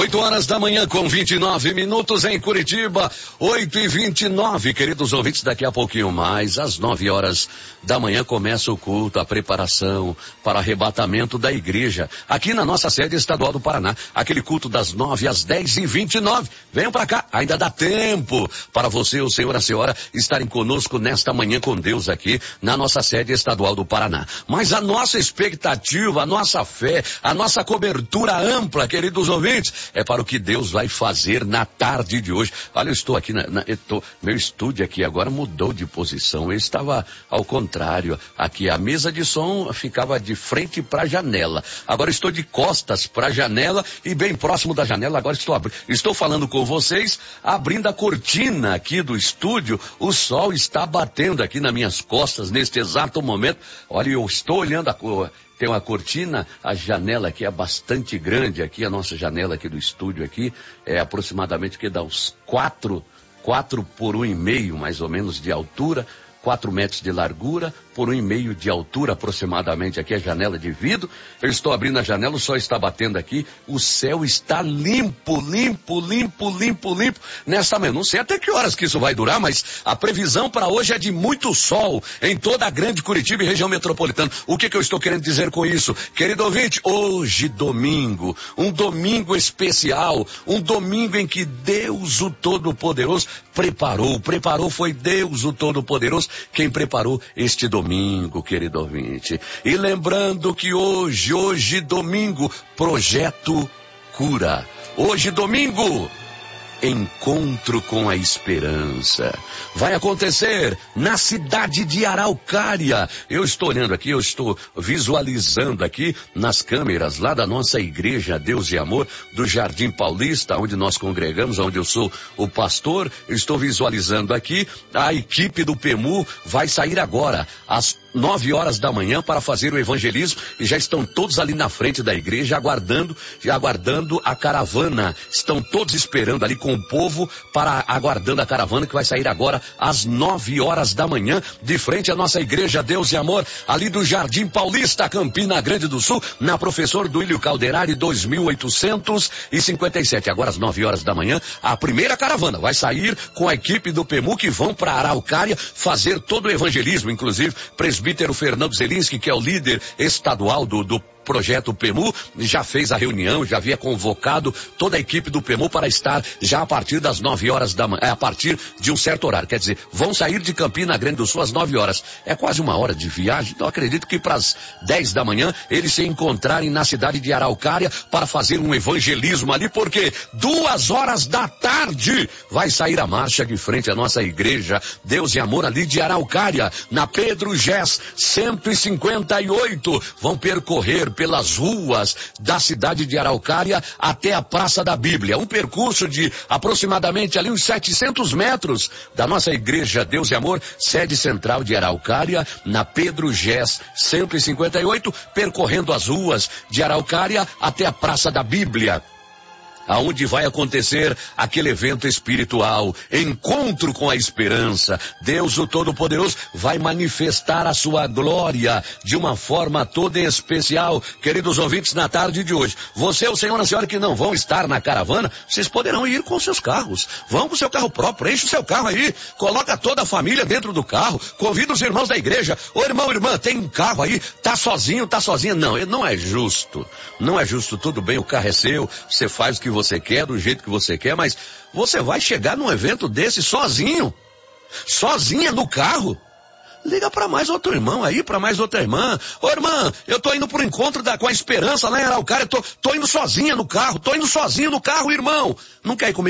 8 horas da manhã com 29 minutos em Curitiba, 8h29, queridos ouvintes, daqui a pouquinho mais, às 9 horas da manhã começa o culto, a preparação para arrebatamento da igreja, aqui na nossa sede estadual do Paraná, aquele culto das 9 às 10h29, venham para cá, ainda dá tempo para você, o senhor, a senhora, estarem conosco nesta manhã com Deus aqui, na nossa sede estadual do Paraná. Mas a nossa expectativa, a nossa fé, a nossa cobertura ampla, queridos ouvintes, é para o que Deus vai fazer na tarde de hoje. Olha, eu estou aqui, meu estúdio aqui agora mudou de posição, eu estava ao contrário, aqui a mesa de som ficava de frente para a janela, agora estou de costas para a janela e bem próximo da janela, agora estou falando com vocês, abrindo a cortina aqui do estúdio, o sol está batendo aqui nas minhas costas neste exato momento, olha, eu estou olhando tem uma cortina, a janela aqui é bastante grande, aqui a nossa janela aqui do estúdio aqui, é aproximadamente que dá uns 4 por 1,5 mais ou menos de altura, 4 metros de largura, por 1,5 de altura aproximadamente, aqui a janela de vidro, eu estou abrindo a janela, o sol está batendo aqui, o céu está limpo, nesta manhã, não sei até que horas que isso vai durar, mas a previsão para hoje é de muito sol, em toda a grande Curitiba e região metropolitana. O que eu estou querendo dizer com isso? Querido ouvinte, hoje domingo, um domingo especial, um domingo em que Deus o Todo-Poderoso preparou, foi Deus o Todo-Poderoso quem preparou este domingo, querido ouvinte. E lembrando que hoje domingo, Projeto Cura. Hoje domingo, Encontro com a Esperança. Vai acontecer na cidade de Araucária. Eu estou olhando aqui, eu estou visualizando aqui nas câmeras lá da nossa igreja Deus e Amor do Jardim Paulista, onde nós congregamos, onde eu sou o pastor. Eu estou visualizando aqui, a equipe do PEMU vai sair agora às 9 horas da manhã para fazer o evangelismo e já estão todos ali na frente da igreja aguardando a caravana. Estão todos esperando ali com o povo aguardando a caravana que vai sair agora às 9 horas da manhã de frente à nossa igreja Deus e Amor, ali do Jardim Paulista, Campina Grande do Sul, na Professor Duílio Calderari 2857. Agora às 9 horas da manhã, a primeira caravana vai sair com a equipe do PEMU que vão para Araucária fazer todo o evangelismo, inclusive presbítero Fernando Zelinski, que é o líder estadual do Projeto PEMU, já fez a reunião, já havia convocado toda a equipe do PEMU para estar já a partir das 9 horas da manhã, a partir de um certo horário, quer dizer, vão sair de Campina Grande do Sul às 9 horas, é quase uma hora de viagem, então acredito que para as 10 da manhã eles se encontrarem na cidade de Araucária para fazer um evangelismo ali, porque 2 horas da tarde vai sair a marcha de frente à nossa igreja Deus e Amor ali de Araucária, na Pedro Gés 158, vão percorrer pelas ruas da cidade de Araucária até a Praça da Bíblia, um percurso de aproximadamente ali uns 700 metros da nossa igreja Deus e Amor, sede central de Araucária, na Pedro Gés 158, percorrendo as ruas de Araucária até a Praça da Bíblia, aonde vai acontecer aquele evento espiritual, Encontro com a Esperança. Deus o Todo-Poderoso vai manifestar a sua glória de uma forma toda especial. Queridos ouvintes, na tarde de hoje, você, o senhor e a senhora que não vão estar na caravana, vocês poderão ir com seus carros. Vão com o seu carro próprio, enche o seu carro aí, coloca toda a família dentro do carro, convida os irmãos da igreja. Ô irmão, irmã, tem um carro aí, tá sozinha? Não é justo. Não é justo, tudo bem, o carro é seu, você faz o que você quer, do jeito que você quer, mas você vai chegar num evento desse sozinha no carro? Liga para mais outro irmão aí, para mais outra irmã. Ô irmã, eu tô indo pro encontro com a Esperança lá em Araucária, tô indo sozinha no carro, irmão. Não quer ir comigo?